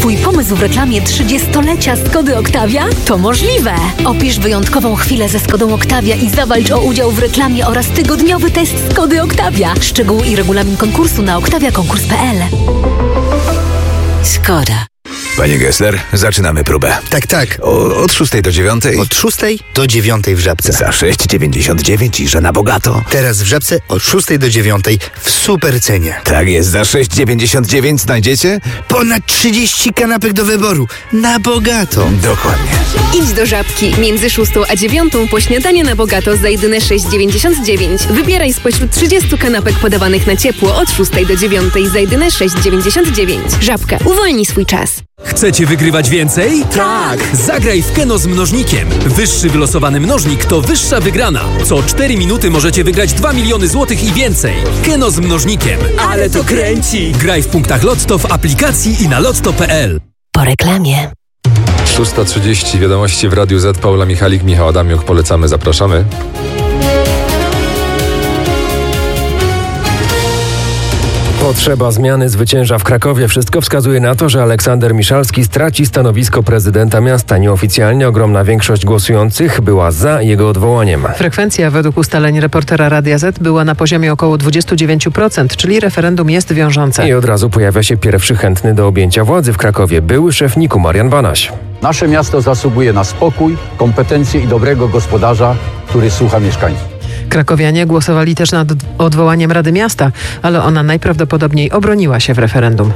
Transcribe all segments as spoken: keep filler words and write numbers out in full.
Twój pomysł w reklamie trzydziestolecia Skody Octavia? To możliwe! Opisz wyjątkową chwilę ze Skodą Octavia i zawalcz o udział w reklamie oraz tygodniowy test Skody Octavia. Szczegóły i regulamin konkursu na octavia konkurs kropka p l. Skoda. Panie Gessler, zaczynamy próbę. Tak, tak. O, od szóstej do dziewiątej? Od szóstej do dziewiątej w Żabce. Za sześć dziewięćdziesiąt dziewięć i że na bogato. Teraz w Żabce od szóstej do dziewiątej w super cenie. Tak jest, za sześć dziewięćdziesiąt dziewięć znajdziecie? Ponad trzydzieści kanapek do wyboru. Na bogato. Dokładnie. Idź do Żabki. Między szóstą a dziewiątą po śniadanie na bogato za jedyne sześć dziewięćdziesiąt dziewięć. Wybieraj spośród trzydziestu kanapek podawanych na ciepło od szóstej do dziewiątej za jedyne sześć dziewięćdziesiąt dziewięć. Żabka. Uwolnij swój czas. Chcecie wygrywać więcej? Tak! Zagraj w Keno z mnożnikiem. Wyższy wylosowany mnożnik to wyższa wygrana. Co cztery minuty możecie wygrać dwa miliony złotych i więcej. Keno z mnożnikiem. Ale to kręci! Graj w punktach Lotto, w aplikacji i na lotto kropka p l. Po reklamie. szósta trzydzieści, wiadomości w Radiu Z. Paula Michalik, Michał Adamiuk. Polecamy, zapraszamy. Potrzeba zmiany zwycięża w Krakowie. Wszystko wskazuje na to, że Aleksander Miszalski straci stanowisko prezydenta miasta. Nieoficjalnie ogromna większość głosujących była za jego odwołaniem. Frekwencja według ustaleń reportera Radia Z była na poziomie około dwadzieścia dziewięć procent, czyli referendum jest wiążące. I od razu pojawia się pierwszy chętny do objęcia władzy w Krakowie. Były szef Niku Marian Banaś. Nasze miasto zasługuje na spokój, kompetencje i dobrego gospodarza, który słucha mieszkańców. Krakowianie głosowali też nad odwołaniem Rady Miasta, ale ona najprawdopodobniej obroniła się w referendum.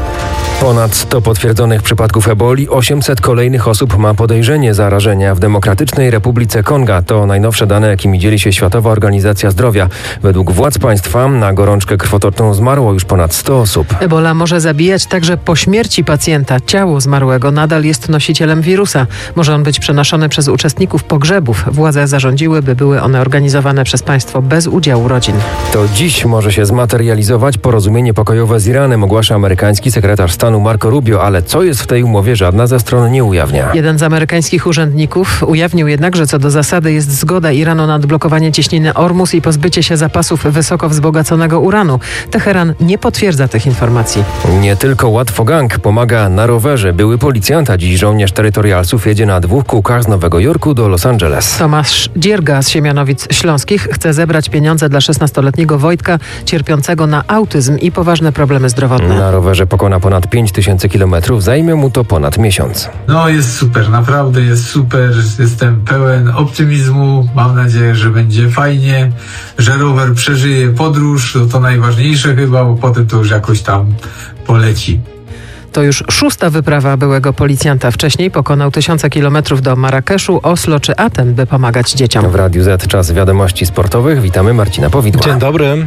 Ponad sto potwierdzonych przypadków eboli, osiemset kolejnych osób ma podejrzenie zarażenia w Demokratycznej Republice Konga. To najnowsze dane, jakimi dzieli się Światowa Organizacja Zdrowia. Według władz państwa na gorączkę krwotoczną zmarło już ponad sto osób. Ebola może zabijać także po śmierci pacjenta. Ciało zmarłego nadal jest nosicielem wirusa. Może on być przenoszony przez uczestników pogrzebów. Władze zarządziły, by były one organizowane przez państwo bez udziału rodzin. To dziś może się zmaterializować porozumienie pokojowe z Iranem, ogłasza amerykański sekretarz stanu Marco Rubio, ale co jest w tej umowie, żadna ze stron nie ujawnia. Jeden z amerykańskich urzędników ujawnił jednak, że co do zasady jest zgoda Iranu na odblokowanie cieśniny Ormus i pozbycie się zapasów wysoko wzbogaconego uranu. Teheran nie potwierdza tych informacji. Nie tylko łatwo gang pomaga na rowerze. Były policjant, a dziś żołnierz terytorialsów jedzie na dwóch kółkach z Nowego Jorku do Los Angeles. Tomasz Dzierga z Siemianowic Śląskich chce zebrać pieniądze dla szesnastoletniego Wojtka cierpiącego na autyzm i poważne problemy zdrowotne. Na rowerze pokona ponad pięć tysięcy kilometrów, zajmie mu to ponad miesiąc. No jest super, naprawdę jest super, jestem pełen optymizmu, mam nadzieję, że będzie fajnie, że rower przeżyje podróż, to, to najważniejsze chyba, bo potem to już jakoś tam poleci. To już szósta wyprawa byłego policjanta. Wcześniej pokonał tysiące kilometrów do Marrakeszu, Oslo czy Aten, by pomagać dzieciom. W Radiu Z czas wiadomości sportowych. Witamy Marcina Powidła. Dzień dobry.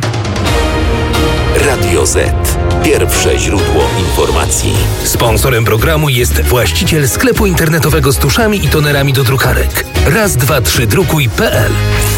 Radio Z. Pierwsze źródło informacji. Sponsorem programu jest właściciel sklepu internetowego z tuszami i tonerami do drukarek. raz dwa trzy drukuj kropka p l.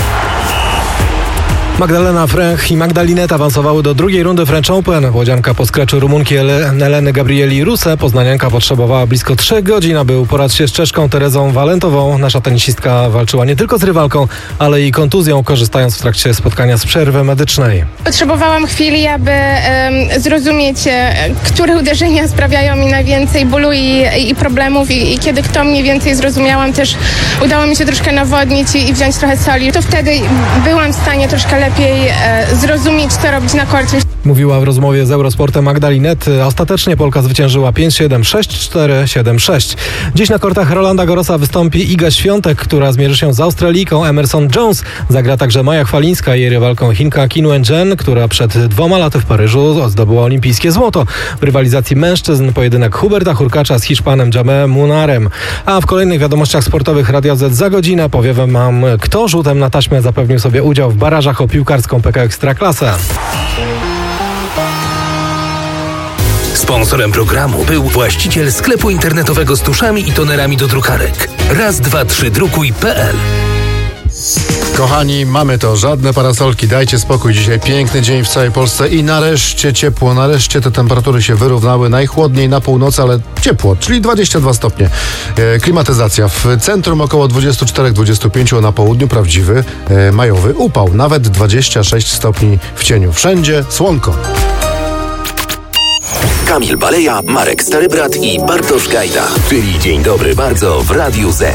Magdalena Fręch i Magdalinet awansowały do drugiej rundy French Open. Włodzianka po skreczu Rumunki Eleny Gabrieli Ruse. Poznanianka potrzebowała blisko trzech godzin, aby uporać się z Czeszką Terezą Walentową. Nasza tenisistka walczyła nie tylko z rywalką, ale i kontuzją, korzystając w trakcie spotkania z przerwy medycznej. Potrzebowałam chwili, aby um, zrozumieć, e, które uderzenia sprawiają mi najwięcej bólu i, i problemów i, i kiedy kto mniej więcej zrozumiałam, też udało mi się troszkę nawodnić i, i wziąć trochę soli. To wtedy byłam w stanie troszkę lepiej lepiej e, zrozumieć, co robić na korcie. Mówiła w rozmowie z Eurosportem Magdalinet. Ostatecznie Polka zwyciężyła pięć siedem, sześć cztery, siedem sześć. Dziś na kortach Rolanda Garrosa wystąpi Iga Świątek, która zmierzy się z Australijką Emerson Jones. Zagra także Maja Chwalińska i jej rywalką Chinka Qin Wen-jen, która przed dwoma laty w Paryżu zdobyła olimpijskie złoto. W rywalizacji mężczyzn pojedynek Huberta Hurkacza z Hiszpanem Jamé Munarem. A w kolejnych wiadomościach sportowych Radia Z za godzinę powiem wam, kto rzutem na taśmę zapewnił sobie udział w barażach o piłkarską P K Ekstraklasę. Sponsorem programu był właściciel sklepu internetowego z tuszami i tonerami do drukarek. raz dwa trzy drukuj kropka p l. Kochani, mamy to. Żadne parasolki. Dajcie spokój. Dzisiaj piękny dzień w całej Polsce i nareszcie ciepło. Nareszcie te temperatury się wyrównały. Najchłodniej na północy, ale ciepło, czyli dwadzieścia dwa stopnie. E, klimatyzacja. W centrum około dwadzieścia cztery dwadzieścia pięć, na południu prawdziwy e, majowy upał. Nawet dwadzieścia sześć stopni w cieniu. Wszędzie słonko. Kamil Baleja, Marek Starybrat i Bartosz Gajda. Czyli Dzień Dobry Bardzo w Radiu Z.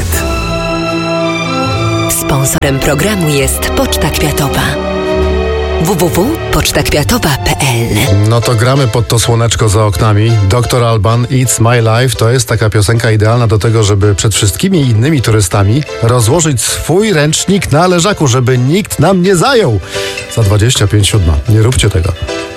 Sponsorem programu jest Poczta Kwiatowa. w w w kropka poczta kwiatowa kropka p l. No to gramy pod to słoneczko za oknami. doktor Alban, It's My Life to jest taka piosenka idealna do tego, żeby przed wszystkimi innymi turystami rozłożyć swój ręcznik na leżaku, żeby nikt nam nie zajął. Za dwadzieścia pięć siódma. Nie róbcie tego.